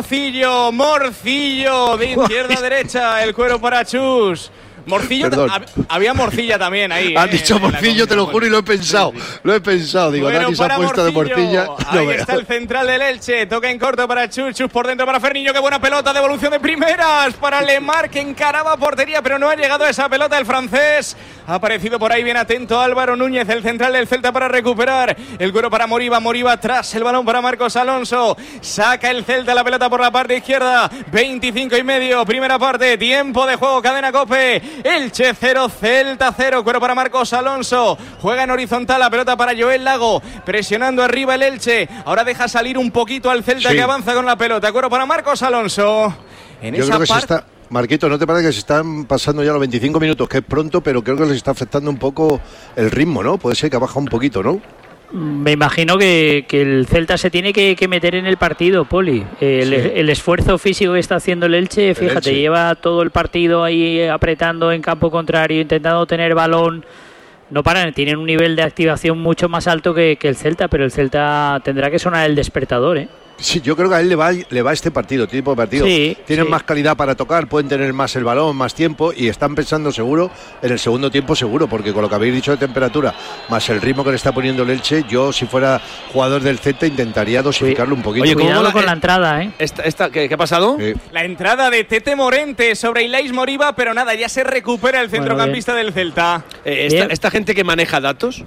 Morcillo, de izquierda a derecha, el cuero para Chus. Morcillo, había morcilla también ahí. Has dicho morcillo, te lo juro, y lo he pensado. Lo he pensado, digo, bueno, Dani se ha puesto de morcilla. Ahí está el central del Elche, toca en corto para Chus por dentro para Ferniño, qué buena pelota, devolución de primeras para Lemar, que encaraba portería, pero no ha llegado a esa pelota el francés. Ha aparecido por ahí bien atento Álvaro Núñez, el central del Celta, para recuperar. El cuero para Moriba atrás, el balón para Marcos Alonso. Saca el Celta la pelota por la parte izquierda. 25:30, primera parte, tiempo de juego, cadena COPE. Elche 0, Celta 0, cuero para Marcos Alonso. Juega en horizontal, la pelota para Joel Lago, presionando arriba el Elche. Ahora deja salir un poquito al Celta, que avanza con la pelota. Cuero para Marcos Alonso. Yo creo que se está... Marquito, ¿no te parece que se están pasando ya los 25 minutos? Que es pronto, pero creo que les está afectando un poco el ritmo, ¿no? Puede ser que ha bajado un poquito, ¿no? Me imagino que el Celta se tiene que meter en el partido, Poli. El esfuerzo físico que está haciendo el Elche, fíjate, lleva todo el partido ahí apretando en campo contrario, intentando tener balón. No paran, tienen un nivel de activación mucho más alto que el Celta, pero el Celta tendrá que sonar el despertador, ¿eh? Sí, yo creo que a él le va este tipo de partido. Sí, tienen más calidad para tocar, pueden tener más el balón, más tiempo, y están pensando seguro en el segundo tiempo seguro, porque con lo que habéis dicho de temperatura, más el ritmo que le está poniendo el Elche, yo si fuera jugador del Celta intentaría dosificarlo un poquito. Oye, cuidado con la entrada, ¿eh? ¿Qué ha pasado? La entrada de Tete Morente sobre Ilais Moriba, pero nada, ya se recupera el centrocampista del Celta. Esta gente que maneja datos,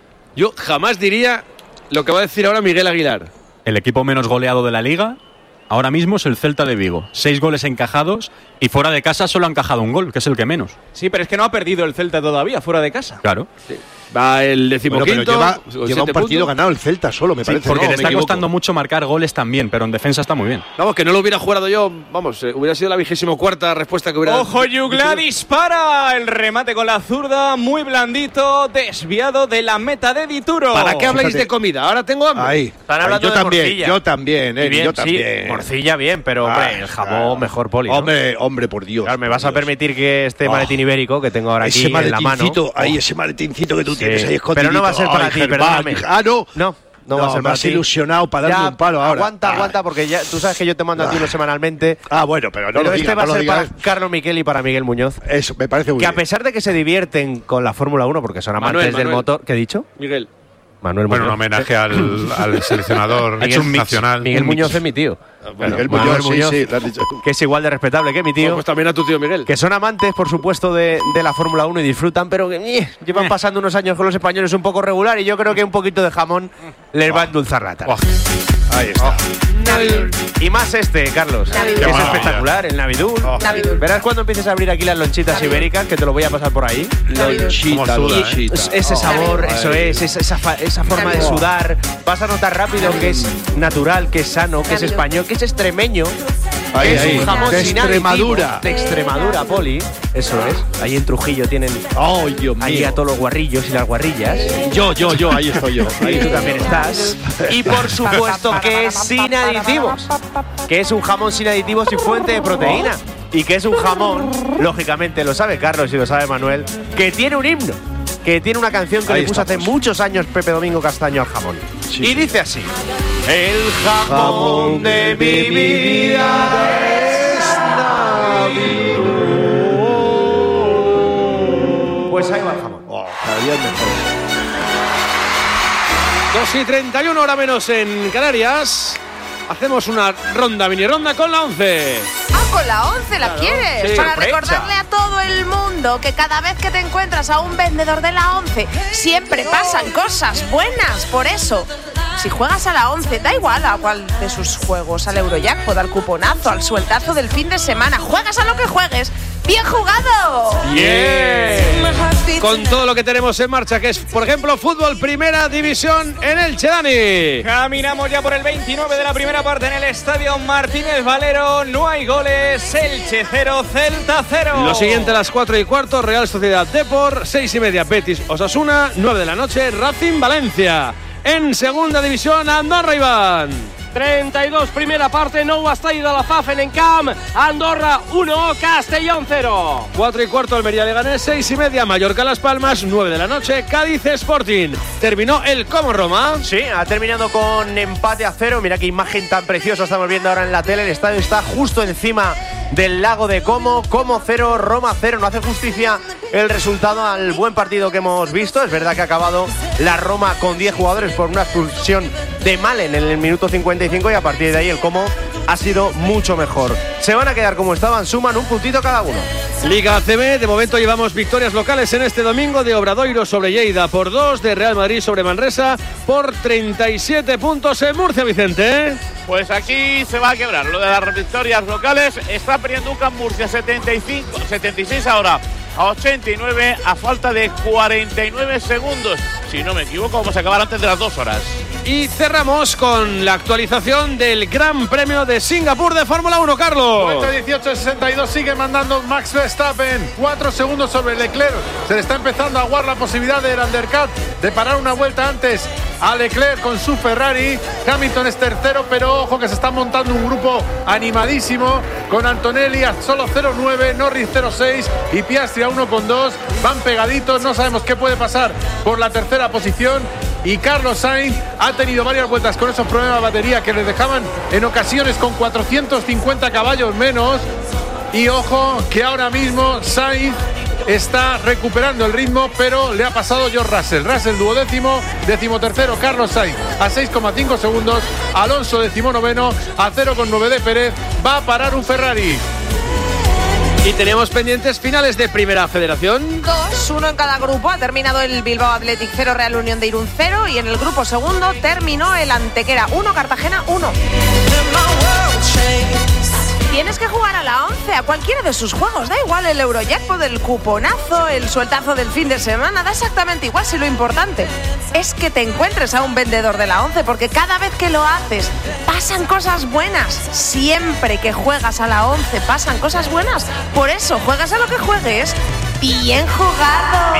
yo jamás diría lo que va a decir ahora Miguel Aguilar. El equipo menos goleado de la Liga ahora mismo es el Celta de Vigo. 6 goles encajados y fuera de casa solo ha encajado 1 gol, que es el que menos. Sí, pero es que no ha perdido el Celta todavía fuera de casa. Claro. Sí. Va el 15º. Bueno, lleva un partido ganado el Celta solo, me parece. Porque no, le está costando mucho marcar goles también, pero en defensa está muy bien. Vamos, que no lo hubiera jugado yo, vamos, hubiera sido la 24ª respuesta que hubiera... ¡Ojo, Jugla dispara! El remate con la zurda, muy blandito, desviado de la meta de Dituro. ¿Para qué habláis de comida? Ahora tengo hambre. Ahí. Están hablando yo de también, morcilla. yo también, Bien, yo también. Sí, morcilla bien, pero hombre, el jamón mejor, Poli, ¿no? Hombre, por Dios. Claro, me vas a permitir que este maletín ibérico que tengo ahora aquí ese en la mano. Ese maletincito que tú tienes ahí escondido. Pero no va a ser para ti, perdóname. No va a ser más para ti. ilusionado para darme un palo ahora. Aguanta, porque ya tú sabes que yo te mando a ti uno semanalmente. Bueno, pero no pero lo este digas, va a no ser lo para digas. Carlos Miquel y para Miguel Muñoz. Eso, me parece muy bien. Que a bien. pesar de que se divierten con la Fórmula 1, porque son amantes del motor. ¿Qué he dicho? Miguel. Manuel Muñoz. Bueno, un homenaje al seleccionador nacional. Miguel Muñoz es mi tío. Bueno, Miguel Muñoz, sí, lo has dicho tú. Que es igual de respetable que mi tío. Pues también a tu tío Miguel. Que son amantes, por supuesto, de la Fórmula 1 y disfrutan, pero que llevan pasando unos años con los españoles un poco regular, y yo creo que un poquito de jamón les va a endulzar la tarde. Ahí está. Y más Carlos. Que es espectacular, el Navidul. Verás cuando empieces a abrir aquí las lonchitas ibéricas, que te lo voy a pasar por ahí. Lonchita. Ese sabor, eso es, esa forma de sudar. Vas a notar rápido que es natural, que es sano, que es español, que es extremeño. Ahí, es un jamón de sin Extremadura. aditivo. De Extremadura, Poli. Eso es. Ahí en Trujillo tienen Dios mío. ahí a todos los guarrillos y las guarrillas. Yo, ahí estoy yo. Ahí tú también estás. Y por supuesto que es sin aditivos. Que es un jamón sin aditivos y fuente de proteína. Y que es un jamón, lógicamente lo sabe Carlos y lo sabe Manuel, que tiene un himno. Que tiene una canción que le puso hace muchos años Pepe Domingo Castaño al jamón. Y dice así: el jamón de mi vida es Navidul. Pues ahí va el jamón. Cada día es mejor. 2:31, hora menos en Canarias. hacemos una mini ronda con la 11. Con la 11 la quieres, sí, para sorpresa. recordarle a todo el mundo que cada vez que te encuentras a un vendedor de la 11 siempre pasan cosas buenas. Por eso, si juegas a la 11, da igual a cuál de sus juegos, al Eurojackpot, al cuponazo, al sueltazo del fin de semana, juegas a lo que juegues. ¡Bien jugado! ¡Bien! Con todo lo que tenemos en marcha, que es, por ejemplo, fútbol primera división en Elche, Dani. Caminamos ya por el 29 de la primera parte en el estadio Martínez Valero. No hay goles. Elche 0, Celta 0. Lo siguiente a las 4:15, Real Sociedad Depor, 6:30, Betis Osasuna, 9 de la noche, Racing Valencia. En segunda división, Andorra, Iván. 32, primera parte, Nou Estadi la Zafen en camp, Andorra 1, Castellón 0. 4:15, Almería Leganés, 6:30, Mallorca Las Palmas, 9 de la noche, Cádiz Sporting. Terminó el Como Roma. Sí, ha terminado con empate a 0. Mira qué imagen tan preciosa estamos viendo ahora en la tele. El estadio está justo encima del lago de Como. Como 0, Roma 0. No hace justicia el resultado al buen partido que hemos visto. Es verdad que ha acabado la Roma con 10 jugadores por una expulsión de Malen en el minuto 55 y a partir de ahí el Como ha sido mucho mejor. Se van a quedar como estaban, suman un puntito cada uno. Liga ACB, de momento llevamos victorias locales en este domingo de Obradoiro sobre Lleida por 2, de Real Madrid sobre Manresa por 37 puntos en Murcia, Vicente. Pues aquí se va a quebrar lo de las victorias locales. Está perdiendo UCAM Murcia 76 ahora a 89 a falta de 49 segundos. Si no me equivoco, vamos a acabar antes de las 2 horas. Y cerramos con la actualización del Gran Premio de Singapur de Fórmula 1, Carlos. Vuelta 18:62, sigue mandando Max Verstappen, 4 segundos sobre Leclerc. Se le está empezando a aguar la posibilidad del undercut, de parar una vuelta antes a Leclerc con su Ferrari. Hamilton es tercero, pero ojo que se está montando un grupo animadísimo con Antonelli a solo 0.9, Norris 0.6 y Piastri a 1.2. Van pegaditos, no sabemos qué puede pasar por la tercera posición. Y Carlos Sainz ha tenido varias vueltas con esos problemas de batería que les dejaban en ocasiones con 450 caballos menos. Y ojo que ahora mismo Sainz está recuperando el ritmo, pero le ha pasado George Russell. Russell duodécimo, decimotercero Carlos Sainz a 6,5 segundos. Alonso decimonoveno a 0,9 de Pérez. Va a parar un Ferrari. Y tenemos pendientes finales de Primera Federación. 2, 1 en cada grupo. Ha terminado el Bilbao Athletic 0, Real Unión de Irún 0. Y en el grupo segundo terminó el Antequera 1, Cartagena 1. Tienes que jugar a la 11, a cualquiera de sus juegos. Da igual el Eurojackpot, el cuponazo, el sueltazo del fin de semana. Da exactamente igual, si lo importante es que te encuentres a un vendedor de la 11. Porque cada vez que lo haces, pasan cosas buenas. Siempre que juegas a la 11, pasan cosas buenas. Por eso, juegas a lo que juegues. ¡Bien jugado!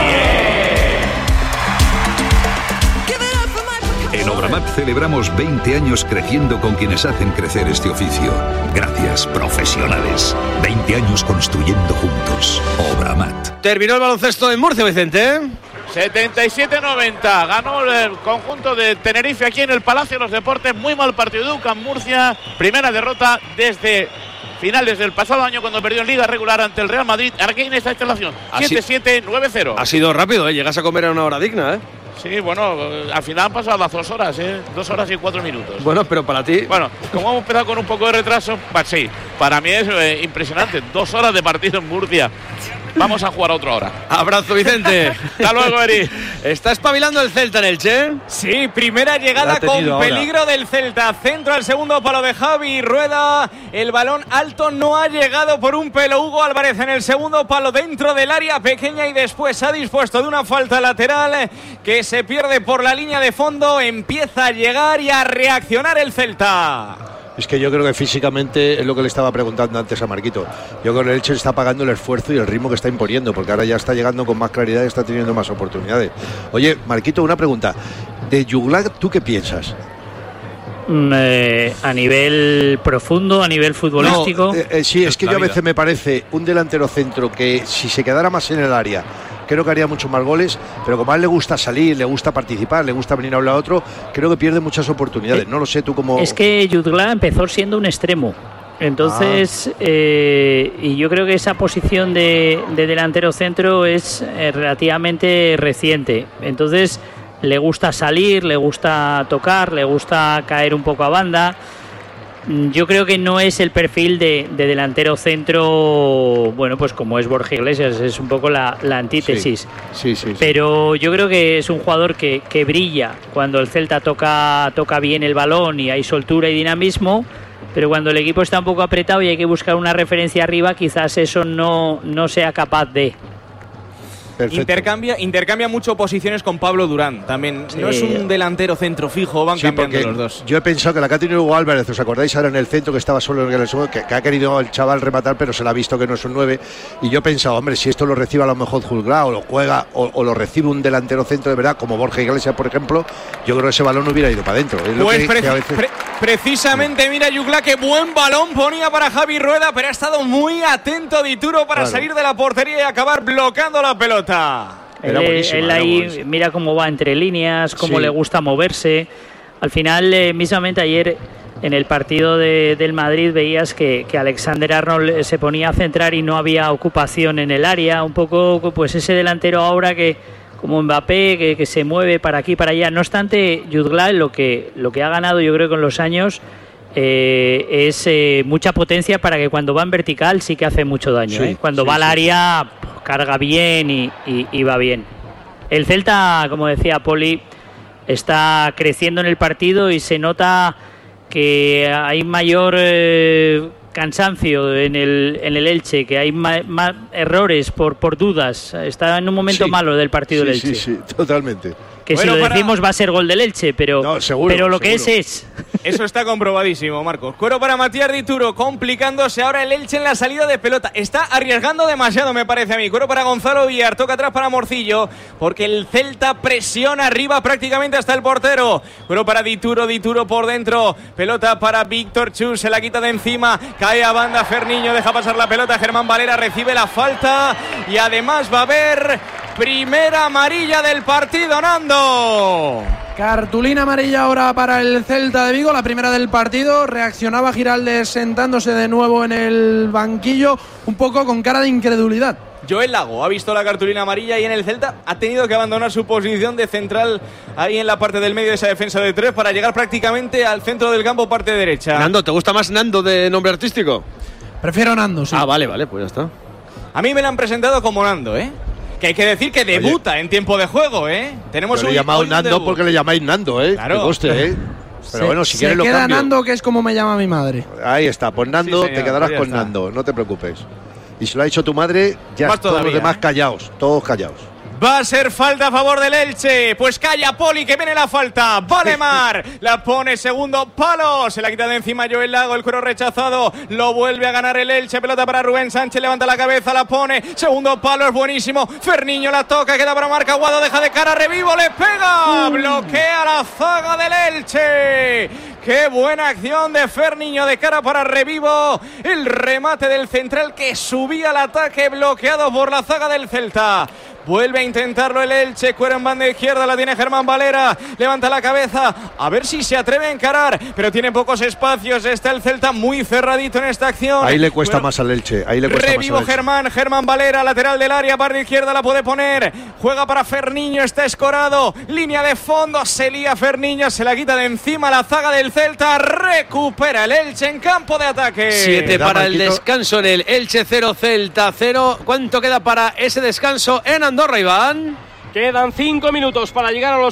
En Obramat celebramos 20 años creciendo con quienes hacen crecer este oficio. Gracias, profesionales. 20 años construyendo juntos. Obramat. Terminó el baloncesto en Murcia, Vicente. 77-90, ganó el conjunto de Tenerife aquí en el Palacio de los Deportes. Muy mal partido de UCAM Murcia. Primera derrota desde finales del pasado año cuando perdió en Liga regular ante el Real Madrid. Aquí en esta instalación, 7-7-9-0. Ha sido rápido, Llegas a comer a una hora digna, Sí, bueno, al final han pasado las 2 horas, 2 horas y 4 minutos. Bueno, pero para ti... Bueno, como hemos empezado con un poco de retraso, sí, para mí es impresionante. 2 horas de partido en Murcia. Vamos a jugar a otra hora. Abrazo, Vicente. Hasta luego, Eri. ¿Está espabilando el Celta en Elche? Sí, primera llegada con peligro del Celta. Centro al segundo palo de Javi Rueda. El balón alto no ha llegado por un pelo. Hugo Álvarez en el segundo palo dentro del área pequeña y después ha dispuesto de una falta lateral que se pierde por la línea de fondo. Empieza a llegar y a reaccionar el Celta. Es que yo creo que físicamente es lo que le estaba preguntando antes a Marquito. Yo creo que el Elche está pagando el esfuerzo y el ritmo que está imponiendo, porque ahora ya está llegando con más claridad y está teniendo más oportunidades. Oye, Marquito, una pregunta. De Juglar, ¿tú qué piensas? A nivel profundo, a nivel futbolístico. No, sí, es que yo a veces me parece un delantero centro que si se quedara más en el área, creo que haría muchos más goles, pero como a él le gusta salir, le gusta participar, le gusta venir a un lado a otro, creo que pierde muchas oportunidades. No lo sé tú cómo... Es que Jutgla empezó siendo un extremo. Entonces, y yo creo que esa posición de delantero centro es relativamente reciente. Entonces, le gusta salir, le gusta tocar, le gusta caer un poco a banda. yo creo que no es el perfil de delantero centro, bueno, pues como es Borja Iglesias, es un poco la antítesis. Sí. Pero yo creo que es un jugador que brilla cuando el Celta toca bien el balón y hay soltura y dinamismo, pero cuando el equipo está un poco apretado y hay que buscar una referencia arriba, quizás eso no sea capaz de... Intercambia mucho posiciones con Pablo Durán también. Sí. No es un delantero centro fijo, van cambiando los dos. Yo he pensado que la que ha tenido Hugo Álvarez, ¿os acordáis ahora en el centro que estaba solo en el suelo, que ha querido el chaval rematar, pero se le ha visto que no es un 9? Y yo he pensado, hombre, si esto lo recibe a lo mejor Juzgla o lo juega o lo recibe un delantero centro de verdad, como Borja Iglesias, por ejemplo, yo creo que ese balón no hubiera ido para adentro. Pues precisamente, mira, Jugla, qué buen balón ponía para Javi Rueda, pero ha estado muy atento Dituro para salir de la portería y acabar bloqueando la pelota. Él ahí mira cómo va entre líneas, cómo le gusta moverse. Al final, mismamente ayer en el partido del Madrid veías que Alexander Arnold se ponía a centrar y no había ocupación en el área. Un poco pues ese delantero ahora que como Mbappé que se mueve para aquí para allá. No obstante, Jutgla lo que ha ganado yo creo con los años es mucha potencia para que cuando va en vertical sí que hace mucho daño. Cuando va al área carga bien y va bien. El Celta, como decía Poli, está creciendo en el partido y se nota que hay mayor cansancio en el Elche, que hay más errores por dudas. Está en un momento malo del partido del Elche. Sí, totalmente. Que bueno, si lo decimos va a ser gol del Elche, pero lo que es. Eso está comprobadísimo, Marcos. Cuero para Matías Dituro, complicándose ahora el Elche en la salida de pelota. Está arriesgando demasiado, me parece a mí. Cuero para Gonzalo Villar, toca atrás para Morcillo, porque el Celta presiona arriba prácticamente hasta el portero. Cuero para Dituro por dentro. Pelota para Víctor Chus, se la quita de encima. Cae a banda Ferniño, deja pasar la pelota. Germán Valera recibe la falta y además va a haber primera amarilla del partido, Nando. Cartulina amarilla ahora para el Celta de Vigo, la primera del partido. Reaccionaba Giraldez sentándose de nuevo en el banquillo, un poco con cara de incredulidad. Joel Lago ha visto la cartulina amarilla y en el Celta ha tenido que abandonar su posición de central ahí en la parte del medio de esa defensa de tres para llegar prácticamente al centro del campo, parte derecha. Nando, ¿te gusta más Nando de nombre artístico? Prefiero Nando, sí. Ah, vale, pues ya está. A mí me lo han presentado como Nando, que hay que decir que debuta en tiempo de juego, Tenemos un llamado Nando debut. Porque le llamáis Nando, Claro. Que coste, Pero bueno, si quieres lo cambio. Se queda cambio. Nando, que es como me llama mi madre. Ahí está, pues Nando, sí, señor, te quedarás con está. Nando, no te preocupes. Y si lo ha dicho tu madre, ya todos los demás callaos, todos callaos. Va a ser falta a favor del Elche. Pues calla Poli, que viene la falta. Valemar la pone segundo palo. Se la quita de encima Joel Lago. El cuero rechazado. Lo vuelve a ganar el Elche. Pelota para Rubén Sánchez. Levanta la cabeza, la pone. Segundo palo, es buenísimo. Ferniño la toca. Queda para Marc Aguado. Deja de cara. Revivo. Le pega. Bloquea la zaga del Elche. Qué buena acción de Ferniño de cara para Revivo. El remate del central que subía al ataque, bloqueado por la zaga del Celta. Vuelve a intentarlo el Elche. Cuero en banda izquierda, la tiene Germán Valera. Levanta la cabeza, a ver si se atreve a encarar, pero tiene pocos espacios. Está el Celta muy cerradito en esta acción. Ahí le cuesta más al Elche. Revivo Germán Valera, lateral del área, parte izquierda, la puede poner. Juega para Ferniño, está escorado. Línea de fondo, se lía Ferniño, se la quita de encima la zaga del Celta. Recupera el Elche en campo de ataque. 7 para el descanso en el Elche 0, Celta 0. ¿Cuánto queda para ese descanso en Andorra, Iván? Quedan 5 minutos para llegar a los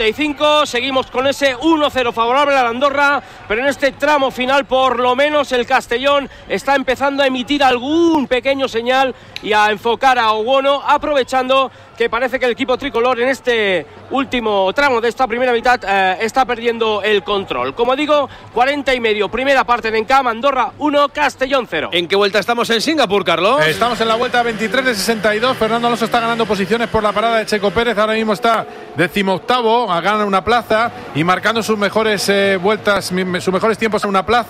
45. Seguimos con ese 1-0 favorable a la Andorra, pero en este tramo final por lo menos el Castellón está empezando a emitir algún pequeño señal y a enfocar a Owono, aprovechando que parece que el equipo tricolor en este último tramo de esta primera mitad está perdiendo el control. Como digo, 40 y medio, primera parte de Encam, Andorra 1, Castellón 0. ¿En qué vuelta estamos en Singapur, Carlos? Estamos en la vuelta 23 de 62. Fernando Alonso está ganando posiciones por la parada de Checo Pérez. Ahora mismo está 18º, gana una plaza y marcando sus mejores vueltas, sus mejores tiempos en una plaza.